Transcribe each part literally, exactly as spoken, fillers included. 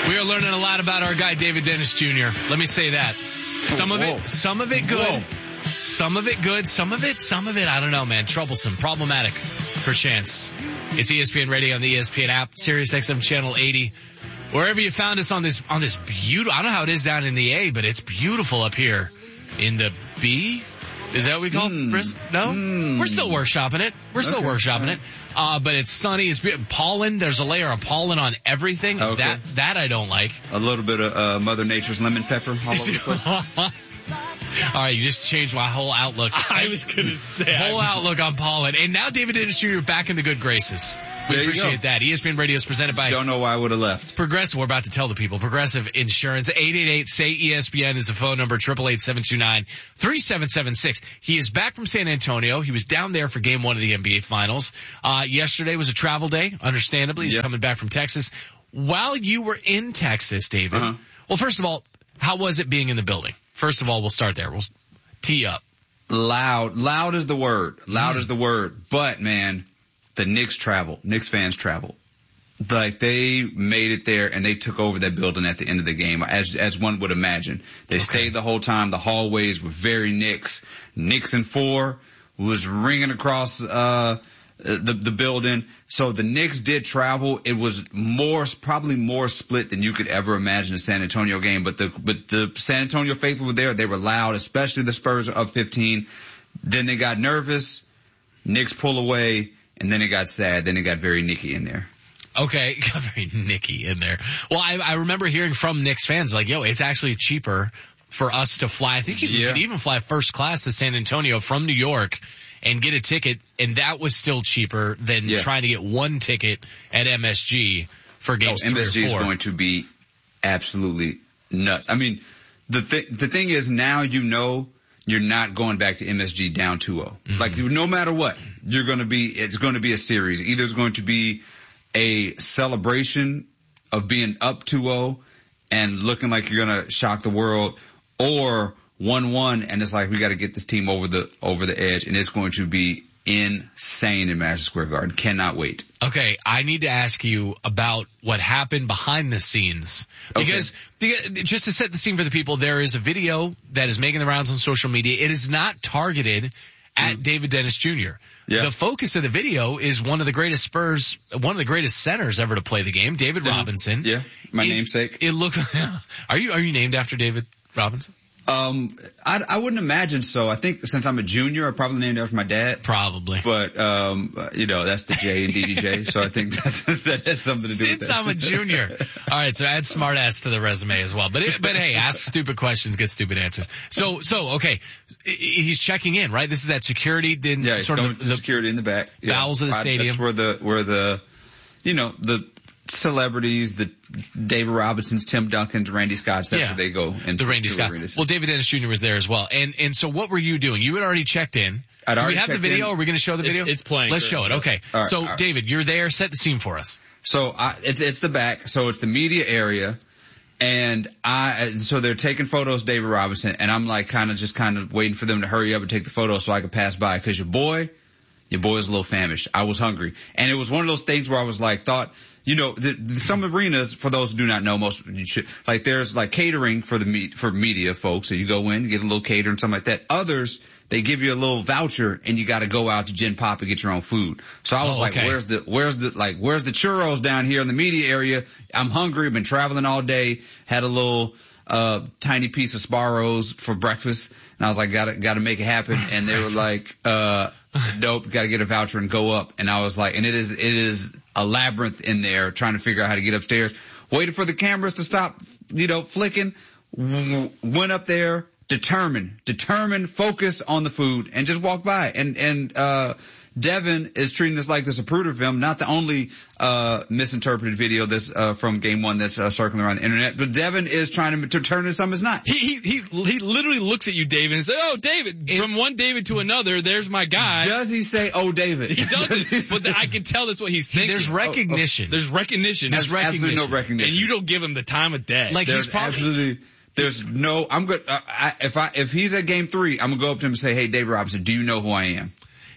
We are learning a lot about our guy, David Dennis Junior Let me say that. Some of Whoa. it, some of it good. Whoa. Some of it good. Some of it, some of it, I don't know, man. Troublesome, problematic, perchance. It's E S P N Radio on the E S P N app, Sirius X M Channel eighty. Wherever you found us on this, on this beautiful, I don't know how it is down in the A, but it's beautiful up here in the B. Is that what we call it? Mm. No? Mm. We're still workshopping it. We're still okay. workshopping it. Uh, but it's sunny. It's be- pollen. There's a layer of pollen on everything. Okay. That, that I don't like. A little bit of, uh, Mother Nature's lemon pepper all over the place. All right, you just changed my whole outlook. I was going to say. Whole I'm... outlook on pollen. And now David Dennis Junior back in the good graces. We there appreciate that. E S P N Radio is presented by... Don't know why I would have left. Progressive. We're about to tell the people. Progressive Insurance. eight eight eight, S A Y, E S P N is the phone number. eight eight eight, seven two nine, three seven seven six. He is back from San Antonio. He was down there for game one of the N B A Finals. Uh, yesterday was a travel day, understandably. He's yep. coming back from Texas. While you were in Texas, David, uh-huh. well, first of all, how was it being in the building? First of all, we'll start there. We'll tee up. Loud. Loud is the word. Loud mm. is the word. But, man, the Knicks travel. Knicks fans travel. Like, they made it there, and they took over that building at the end of the game, as as one would imagine. They okay. stayed the whole time. The hallways were very Knicks. Knicks in four was ringing across uh the the building. So the Knicks did travel. It was more, probably more split than you could ever imagine a San Antonio game. But the but the San Antonio faithful were there. They were loud, especially the Spurs are up fifteen. Then they got nervous. Knicks pull away, and then it got sad. Then it got very Nicky in there. Okay, got very Nicky in there. Well, I, I remember hearing from Knicks fans like, yo, it's actually cheaper for us to fly. I think you yeah. could even fly first class to San Antonio from New York and get a ticket, and that was still cheaper than yeah. trying to get one ticket at M S G for games oh, three M S G or four. Is going to be absolutely nuts. I mean, the th- the thing is now you know you're not going back to M S G down two oh. Mm-hmm. Like, no matter what, you're going to be, it's going to be a series. Either it's going to be a celebration of being up two oh and looking like you're going to shock the world, or one one and it's like, we got to get this team over the over the edge, and it's going to be insane in Madison Square Garden. Cannot wait. Okay, I need to ask you about what happened behind the scenes. Because, okay. because just to set the scene for the people, there is a video that is making the rounds on social media. It is not targeted at mm. David Dennis Junior Yeah. The focus of the video is one of the greatest Spurs, one of the greatest centers ever to play the game, David yeah. Robinson. Yeah, my it, namesake. It looked. Are you are you named after David Robinson? Um, I, I wouldn't imagine so. I think since I'm a junior, I probably named after my dad. Probably. But, um, you know, that's the J in D D J, so I think that's, that has something to do since with that. Since I'm a junior. All right, so add smart ass to the resume as well. But, it, but hey, ask stupid questions, get stupid answers. So, so, okay, he's checking in, right? This is at security, then yeah, sort of the, the security in the back. Bowels yeah. of the stadium. That's where the, where the, you know, the celebrities, the David Robinsons, Tim Duncans, Randy Scotts, that's yeah. where they go. The Randy Scott. Arenas. Well, David Dennis Junior was there as well. And, and so what were you doing? You had already checked in. I'd Do we have the video? In. Are we going to show the video? It, it's playing. Let's show it. Okay. Right, so, right. David, you're there. Set the scene for us. So, I, it's, it's the back. So, it's the media area. And I, so they're taking photos of David Robinson. And I'm like kind of just kind of waiting for them to hurry up and take the photo so I could pass by. Cause your boy, your boy is a little famished. I was hungry. And it was one of those things where I was like, thought, you know, the, the, some arenas, for those who do not know, most you should, like there's like catering for the meet, for media folks. So you go in, get a little cater and something like that. Others, they give you a little voucher and you got to go out to Gen Pop and get your own food. So I was oh, like, okay. where's the, where's the, like, where's the churros down here in the media area? I'm hungry. I've been traveling all day. Had a little, uh, tiny piece of Sbarro's for breakfast. And I was like, gotta, gotta make it happen. And they were like, uh, nope, gotta get a voucher and go up. And I was like, and it is, it is a labyrinth in there trying to figure out how to get upstairs. Waited for the cameras to stop, you know, flicking. Went up there, determined, determined, focus on the food, and just walked by. And, and, uh, Devin is treating this like this approved film, not the only, uh, misinterpreted video that's, uh, from game one that's, uh, circling around the internet, but Devin is trying to, to turn it something it's not. He, he, he, he literally looks at you, David, and says, oh, David, it, from one David to another, there's my guy. Does he say, oh, David? He doesn't, but the, I can tell that's what he's thinking. There's recognition. Oh, oh, there's recognition. There's, there's recognition. Absolutely no recognition. And you don't give him the time of day. Like there's he's probably, absolutely, there's no, I'm good, uh, I, if I, if he's at game three, I'm gonna go up to him and say, hey, David Robinson, do you know who I am?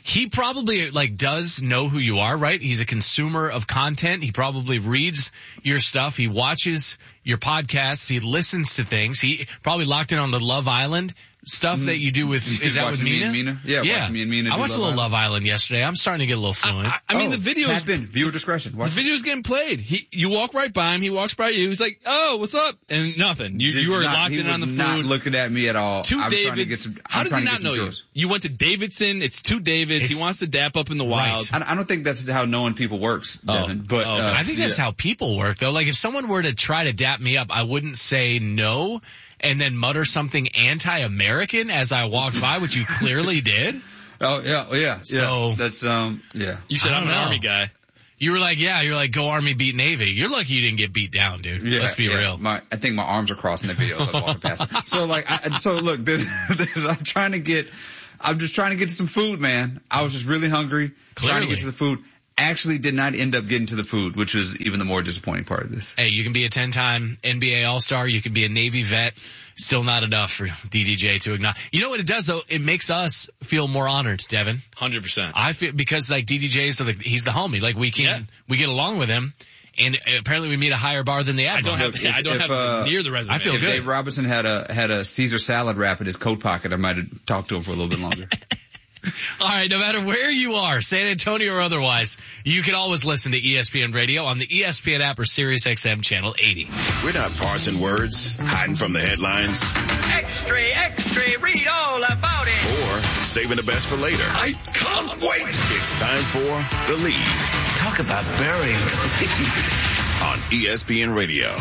he probably like does know who you are, right? He's a consumer of content. He probably reads your stuff. He watches your podcasts. He listens to things. He probably locked in on the Love Island stuff that you do with, He's is that with watching me Mina? and Mina? Yeah, yeah. watching me and Mina I do watched Love a little Island. Love Island yesterday. I'm starting to get a little fluent. I, I mean, Oh, the videos, tap in. Viewer discretion. Watch the video's getting played. He, you walk right by him. He walks by you. He's like, "Oh, what's up?" And nothing. You, Did you were not- locked he in was on the not food. looking at me at all. Two I'm trying to Davids. get some. How I'm does trying he to not get know some you? churros. You went to Davidson. It's two Davids. It's- he wants to dap up in the wild. Right. I, I don't think that's how knowing people works, Devin. But Oh, uh, I think that's yeah. how people work, though. Like, if someone were to try to dap me up, I wouldn't say no and then mutter something anti-American as I walked by, which you clearly did. Oh yeah, yeah. So- yes. That's um yeah. You said I I'm don't an know. Army guy. You were like, yeah, you're like, go Army, beat Navy. You're lucky you didn't get beat down, dude. Yeah, Let's be yeah. real. My, I think my arms are crossed in the video as I'm walking past. So like, I, so look, this, this, I'm trying to get, I'm just trying to get to some food, man. I was just really hungry, trying to Clearly. get to the food. Actually did not end up getting to the food, which was even the more disappointing part of this. Hey, you can be a ten-time N B A All-Star. You can be a Navy vet. Still not enough for D D J to acknowledge. You know what it does, though? It makes us feel more honored, Devin. one hundred percent. I feel, because like D D J's, the, he's the homie. Like we can, Yeah. we get along with him. And apparently we meet a higher bar than the I Admiral. don't have, If- I don't if, have uh, near the resume. I feel If good. Dave Robinson had a had a Caesar salad wrap in his coat pocket, I might have talked to him for a little bit longer. All right, no matter where you are, San Antonio or otherwise, you can always listen to E S P N Radio on the E S P N app or Sirius X M channel eighty. We're not parsing words, hiding from the headlines, Extra, extra, read all about it. or saving the best for later. I can't wait. It's time for The Lead Talk about burying the lead. on E S P N Radio.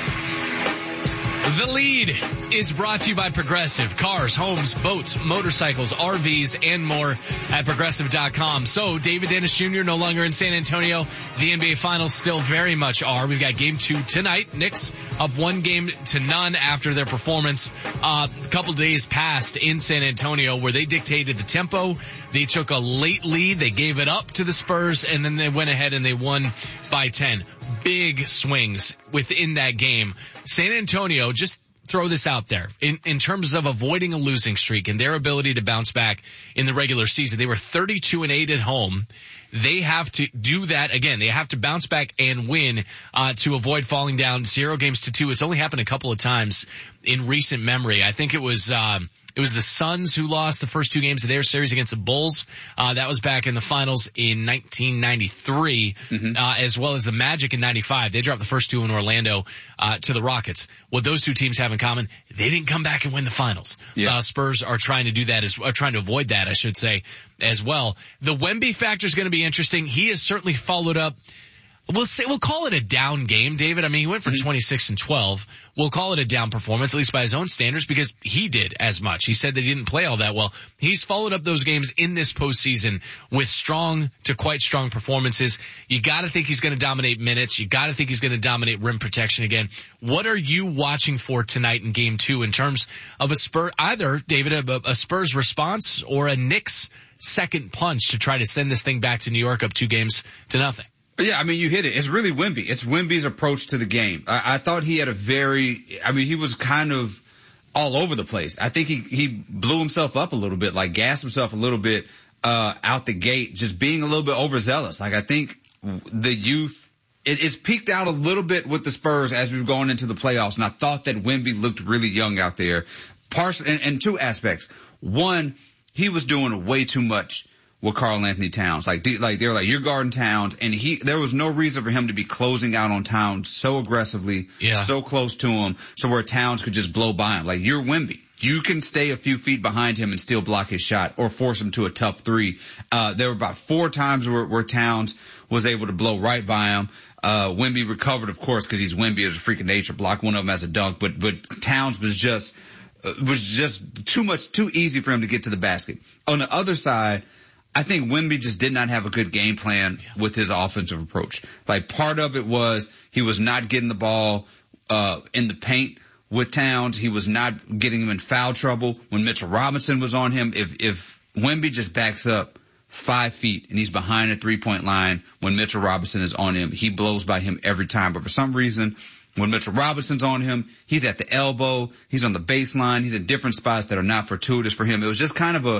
The Lead is brought to you by Progressive. Cars, homes, boats, motorcycles, R Vs, and more at Progressive dot com. So, David Dennis Junior no longer in San Antonio. The N B A Finals still very much are. We've got game two tonight. Knicks up one game to none after their performance uh, a couple days past in San Antonio where they dictated the tempo. They took a late lead. They gave it up to the Spurs, and then they went ahead and they won by ten. Big swings within that game. San Antonio, just throw this out there. In, in terms of avoiding a losing streak and their ability to bounce back in the regular season, they were thirty-two and eight at home. They have to do that again. They have to bounce back and win uh, to avoid falling down zero games to two. It's only happened a couple of times in recent memory. I think it was um, it was the Suns who lost the first two games of their series against the Bulls. Uh, that was back in the finals in nineteen ninety-three, mm-hmm. uh, as well as the Magic in ninety-five. They dropped the first two in Orlando uh, to the Rockets. What those two teams have in common, they didn't come back and win the finals. Yeah. Uh, Spurs are trying to do that as are trying to avoid that, I should say, as well. The Wemby factor is going to be interesting. He has certainly followed up. We'll say, we'll call it a down game, David. I mean, he went for twenty-six and twelve. We'll call it a down performance, at least by his own standards, because he did as much. He said that he didn't play all that well. He's followed up those games in this postseason with strong to quite strong performances. You gotta think he's gonna dominate minutes. You gotta think he's gonna dominate rim protection again. What are you watching for tonight in game two in terms of a Spur, either, David, a, a Spurs response or a Knicks second punch to try to send this thing back to New York up two games to nothing? Yeah, I mean, you hit it. It's really Wemby. It's Wemby's approach to the game. I, I thought he had a very, I mean, he was kind of all over the place. I think he, he blew himself up a little bit, like gassed himself a little bit, uh, out the gate, just being a little bit overzealous. Like, I think the youth, it, it's peaked out a little bit with the Spurs as we've gone into the playoffs. And I thought that Wemby looked really young out there. Partially, and, and two aspects. One, he was doing way too much with Karl Anthony Towns. Like, like they were like, you're guarding Towns, and he, there was no reason for him to be closing out on Towns so aggressively, yeah. so close to him, so where Towns could just blow by him. Like, you're Wemby. You can stay a few feet behind him and still block his shot or force him to a tough three. Uh, there were about four times where, where Towns was able to blow right by him. Uh, Wemby recovered, of course, because he's Wemby as a freak of nature, blocked one of them as a dunk, but, but Towns was just, uh, was just too much, too easy for him to get to the basket. On the other side, I think Wemby just did not have a good game plan with his offensive approach. Like, part of it was he was not getting the ball uh in the paint with Towns. He was not getting him in foul trouble when Mitchell Robinson was on him. If if Wemby just backs up five feet and he's behind the three-point line when Mitchell Robinson is on him, he blows by him every time. But for some reason, when Mitchell Robinson's on him, he's at the elbow, he's on the baseline, he's in different spots that are not fortuitous for him. It was just kind of a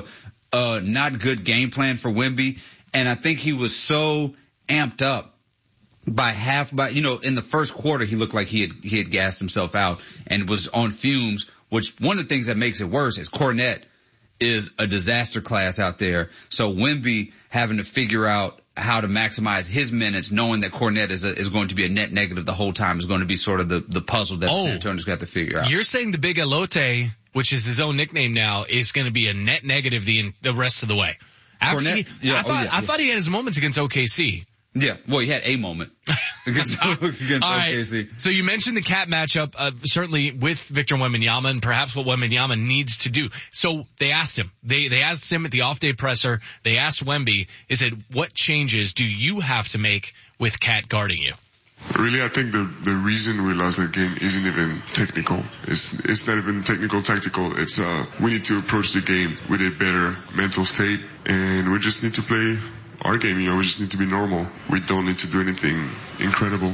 uh, not good game plan for Wemby. And I think he was so amped up by half, by, you know, in the first quarter, he looked like he had, he had gassed himself out and was on fumes, which one of the things that makes it worse is Kornet is a disaster class out there. So Wemby having to figure out how to maximize his minutes, knowing that Kornet is a, is going to be a net negative the whole time, is going to be sort of the, the puzzle that oh, San Antonio's got to figure out. You're saying the Big Elote, which is his own nickname now, is going to be a net negative the the rest of the way. After Kornet? He, Yeah, I, oh, thought, yeah, I yeah. thought he had his moments against O K C. Yeah, well, he had a moment against, against All right. O K C. So you mentioned the Cat matchup, uh, certainly with Victor Wembanyama, and perhaps what Wembanyama needs to do. So they asked him. They they asked him at the off-day presser. They asked Wemby, they said, what changes do you have to make with Cat guarding you? Really, I think the the reason we lost that game isn't even technical. It's it's not even technical, tactical. It's uh we need to approach the game with a better mental state, and we just need to play our game. You know, we just need to be normal. We don't need to do anything incredible.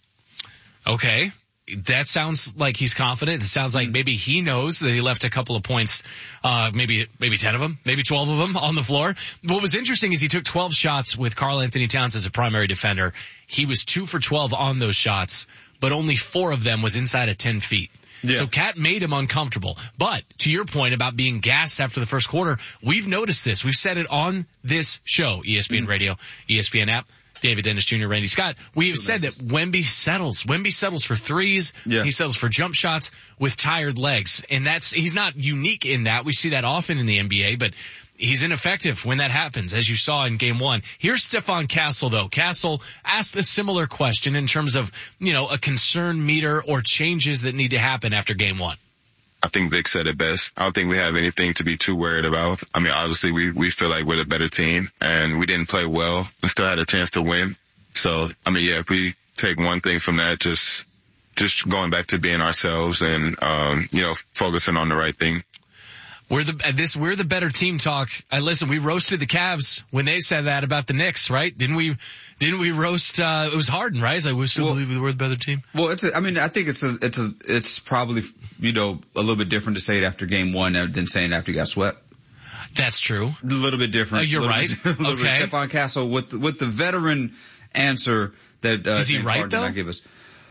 Okay. That sounds like he's confident. It sounds like maybe he knows that he left a couple of points, uh, maybe, maybe ten of them, maybe twelve of them on the floor. What was interesting is he took twelve shots with Karl Anthony Towns as a primary defender. He was two for twelve on those shots, but only four of them was inside of ten feet. Yeah. So Cat made him uncomfortable. But to your point about being gassed after the first quarter, we've noticed this. We've said it on this show, E S P N mm-hmm. Radio, E S P N app. David Dennis Junior, Randy Scott. We have said that Wemby settles. Wemby settles for threes. Yeah. He settles for jump shots with tired legs. And that's, he's not unique in that. We see that often in the N B A, but he's ineffective when that happens, as you saw in game one. Here's Stephon Castle, though. Castle asked a similar question in terms of, you know, a concern meter or changes that need to happen after game one. I think Vic said it best. I don't think we have anything to be too worried about. I mean, obviously we, we feel like we're the better team and we didn't play well. We still had a chance to win. So, I mean, yeah, if we take one thing from that, just, just going back to being ourselves and, um, you know, focusing on the right thing. We're the, this, we're the better team talk. I listen, we roasted the Cavs when they said that about the Knicks, right? Didn't we, didn't we roast, uh, it was Harden, right? It's like, we still well, believe we're the better team. Well, it's a, I mean, I think it's a, it's a, it's probably, you know, a little bit different to say it after game one than saying it after you got swept. That's true. A little bit different. Oh, you're right. Bit, a okay. Bit. Stephon Castle with, the, with the veteran answer that, uh, is he James right Harden though? did not give us.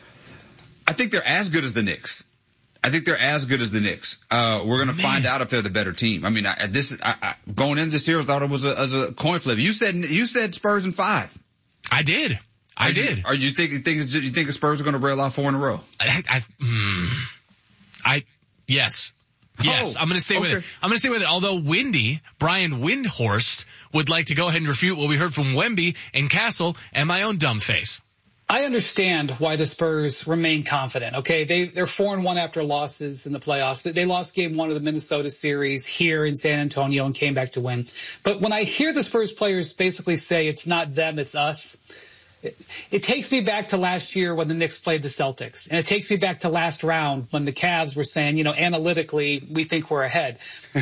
I think they're as good as the Knicks. I think they're as good as the Knicks. Uh, we're going to find out if they're the better team. I mean, I, this I, I, going into this series, I thought it was a, as a coin flip. You said you said Spurs in five. I did. I are did. You, are you think, think you think the Spurs are going to rail off four in a row? I, I, mm, I yes, yes. Oh, I'm going to stay okay. with it. I'm going to stay with it. Although Windy, Brian Windhorst, would like to go ahead and refute what we heard from Wemby and Castle and my own dumb face. I understand why the Spurs remain confident. Okay, they they're four and one after losses in the playoffs. They lost game one of the Minnesota series here in San Antonio and came back to win. But when I hear the Spurs players basically say it's not them, it's us, it, it takes me back to last year when the Knicks played the Celtics, and it takes me back to last round when the Cavs were saying, you know, analytically we think we're ahead.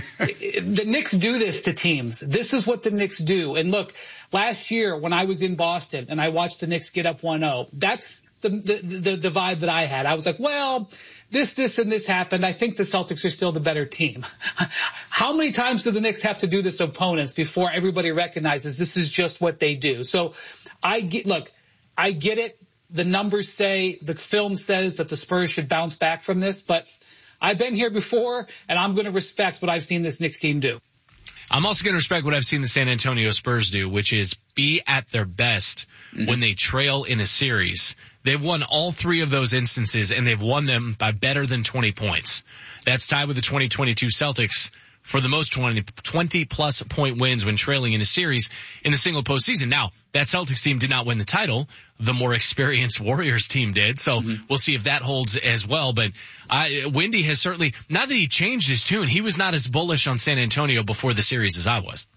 The Knicks do this to teams. This is what the Knicks do. And look. Last year, when I was in Boston and I watched the Knicks get up one oh, that's the, the, the, the vibe that I had. I was like, well, this, this, and this happened. I think the Celtics are still the better team. How many times do the Knicks have to do this to opponents before everybody recognizes this is just what they do? So I get, look, I get it. The numbers say, the film says that the Spurs should bounce back from this, but I've been here before and I'm going to respect what I've seen this Knicks team do. I'm also going to respect what I've seen the San Antonio Spurs do, which is be at their best mm-hmm. when they trail in a series. They've won all three of those instances, and they've won them by better than twenty points. That's tied with the twenty twenty-two Celtics for the most twenty, twenty plus point wins when trailing in a series in the single postseason. Now, that Celtics team did not win the title. The more experienced Warriors team did. So mm-hmm. we'll see if that holds as well. But I, Windy has certainly, not that he changed his tune, he was not as bullish on San Antonio before the series as I was.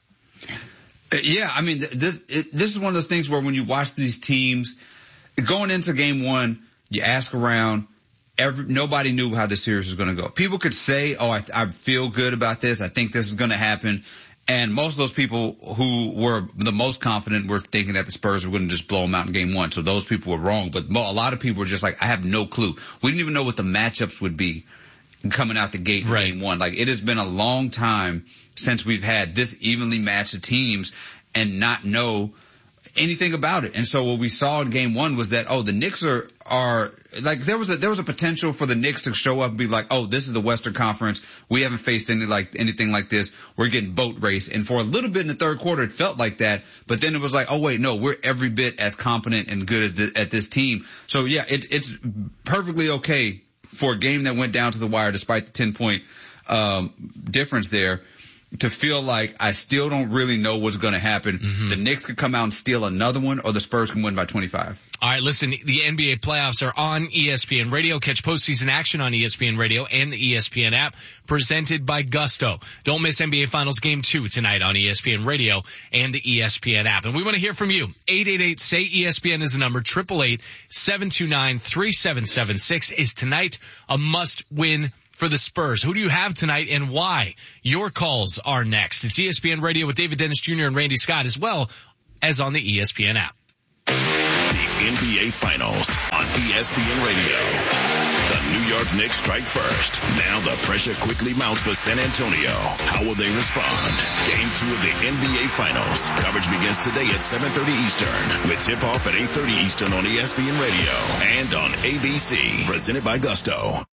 Yeah, I mean, this, it, this is one of those things where when you watch these teams, going into game one, you ask around, every, nobody knew how the series was going to go. People could say, oh, I, I feel good about this. I think this is going to happen. And most of those people who were the most confident were thinking that the Spurs were going to just blow them out in game one. So those people were wrong. But a lot of people were just like, I have no clue. We didn't even know what the matchups would be coming out the gate in Right. game one. Like, it has been a long time since we've had this evenly matched teams and not know anything about it. And so what we saw in game one was that, oh, the Knicks are, are like, there was a, there was a potential for the Knicks to show up and be like, oh, this is the Western Conference. We haven't faced any like, anything like this. We're getting boat race. And for a little bit in the third quarter, it felt like that. But then it was like, oh, wait, no, we're every bit as competent and good as the, at this team. So yeah, it, it's perfectly okay for a game that went down to the wire despite the ten point, um, difference there, to feel like I still don't really know what's going to happen. Mm-hmm. The Knicks could come out and steal another one, or the Spurs can win by twenty-five. All right, listen, the N B A playoffs are on E S P N Radio. Catch postseason action on E S P N Radio and the E S P N app, presented by Gusto. Don't miss N B A Finals Game two tonight on E S P N Radio and the E S P N app. And we want to hear from you. eight eight eight, S A Y, E S P N is the number. eight eight eight, seven two nine, three seven seven six. Is tonight a must-win for the Spurs? Who do you have tonight and why? Your calls are next. It's E S P N Radio with David Dennis Junior and Randy Scott, as well as on the E S P N app. The N B A Finals on E S P N Radio. The New York Knicks strike first. Now the pressure quickly mounts for San Antonio. How will they respond? Game two of the N B A Finals. Coverage begins today at seven thirty Eastern, with tip-off at eight thirty Eastern on E S P N Radio and on A B C. Presented by Gusto.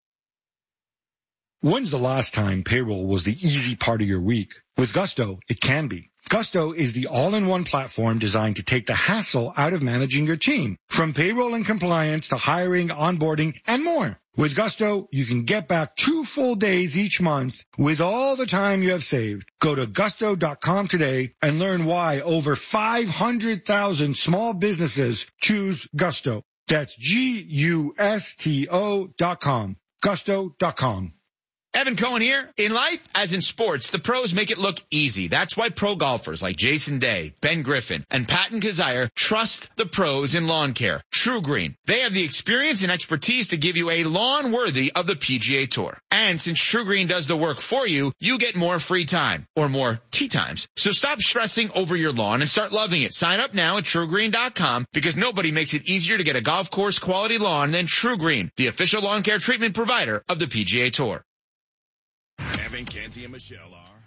When's the last time payroll was the easy part of your week? With Gusto, it can be. Gusto is the all-in-one platform designed to take the hassle out of managing your team, from payroll and compliance to hiring, onboarding, and more. With Gusto, you can get back two full days each month with all the time you have saved. Go to gusto dot com today and learn why over five hundred thousand small businesses choose Gusto. That's G U S T O dot com. gusto dot com. Evan Cohen here. In life, as in sports, the pros make it look easy. That's why pro golfers like Jason Day, Ben Griffin, and Patton Kazire trust the pros in lawn care. True Green. They have the experience and expertise to give you a lawn worthy of the P G A Tour. And since True Green does the work for you, you get more free time, or more tee times. So stop stressing over your lawn and start loving it. Sign up now at true green dot com, because nobody makes it easier to get a golf course quality lawn than True Green, the official lawn care treatment provider of the P G A Tour. Evan, Canty, and Michelle are